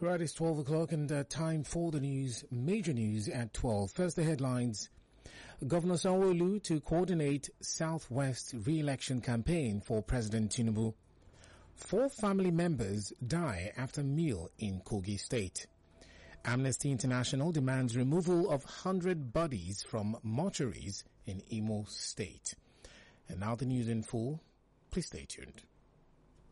Right, it's 12 o'clock and time for the news, major news at 12. First, the headlines. Governor Sanwo-Olu to coordinate Southwest re-election campaign for President Tinubu. 4 family members die after meal in Kogi State. Amnesty International demands removal of 100 bodies from mortuaries in Imo State. And now the news in full. Please stay tuned.